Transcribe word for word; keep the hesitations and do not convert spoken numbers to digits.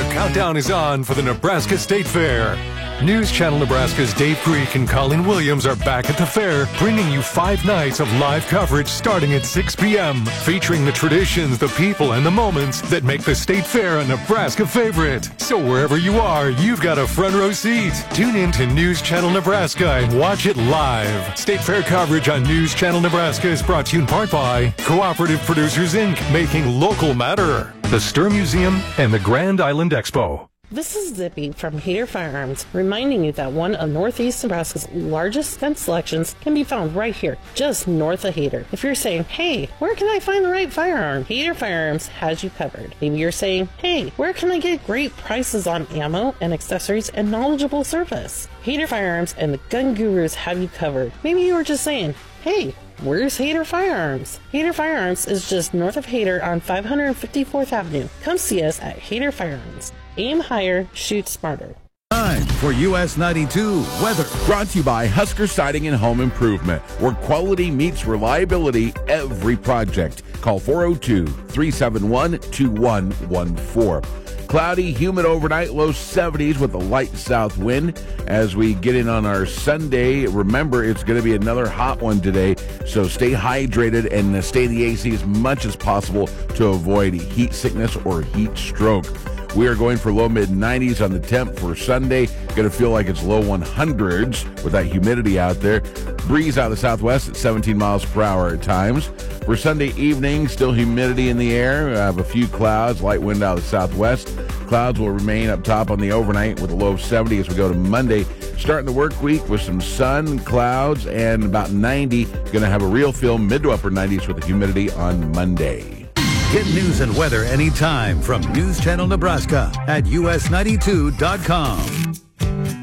countdown is on for the Nebraska State Fair. News Channel Nebraska's Dave Greek and Colin Williams are back at the fair, bringing you five nights of live coverage starting at six p.m., featuring the traditions, the people, and the moments that make the State Fair a Nebraska favorite. So wherever you are, you've got a front row seat. Tune in to News Channel Nebraska and watch it live. State Fair coverage on News Channel Nebraska is brought to you in part by Cooperative Producers, Incorporated, making local matter, the Stir Museum, and the Grand Island Expo. This is Zippy from Hayter Firearms, reminding you that one of Northeast Nebraska's largest gun selections can be found right here, just north of Hayter. If you're saying, hey, where can I find the right firearm? Hayter Firearms has you covered. Maybe you're saying, hey, where can I get great prices on ammo and accessories and knowledgeable service? Hayter Firearms and the Gun Gurus have you covered. Maybe you were just saying, hey, where's Hayter Firearms? Hayter Firearms is just north of Hayter on five hundred fifty-fourth Avenue. Come see us at Hayter Firearms. Aim higher, shoot smarter. Time for U S ninety-two weather. Brought to you by Husker Siding and Home Improvement, where quality meets reliability every project. Call four oh two, three seven one, two one one four. Cloudy, humid overnight, low seventies with a light south wind. As we get in on our Sunday, remember it's going to be another hot one today, so stay hydrated and stay in the A C as much as possible to avoid heat sickness or heat stroke. We are going for low mid nineties on the temp for Sunday. Going to feel like it's low hundreds with that humidity out there. Breeze out of the southwest at seventeen miles per hour at times. For Sunday evening, still humidity in the air. We have a few clouds, light wind out of the southwest. Clouds will remain up top on the overnight with a low of seventy as we go to Monday. Starting the work week with some sun, clouds, and about ninety. Going to have a real feel mid to upper nineties with the humidity on Monday. Get news and weather anytime from News Channel Nebraska at U S ninety-two dot com.